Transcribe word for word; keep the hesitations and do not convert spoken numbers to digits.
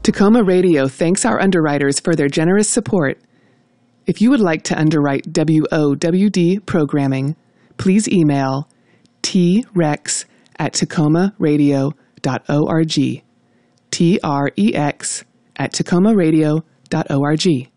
Tacoma Radio thanks our underwriters for their generous support. If you would like to underwrite W O W D programming, please email trex at tacoma radio dot org. T R E X at tacoma radio dot org.